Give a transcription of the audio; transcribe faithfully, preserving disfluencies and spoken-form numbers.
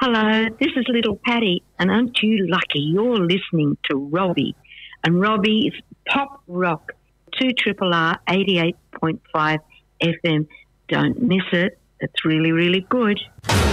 Hello, this is Little Patty, and aren't you lucky you're listening to Robbie? And Robbie is pop rock, two R R R eighty-eight point five F M. Don't miss it. It's really, really good.